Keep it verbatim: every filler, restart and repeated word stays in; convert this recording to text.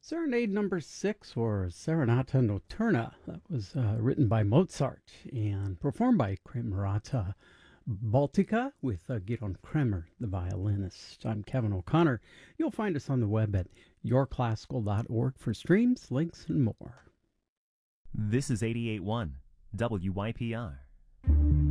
Serenade number six, or Serenata Notturna, that was uh, written by Mozart and performed by Camerata Baltica with uh, Gidon Kremer, the violinist. I'm Kevin O'Connor. You'll find us on the web at your classical dot org for streams, links, and more. This is eighty-eight point one W Y P R.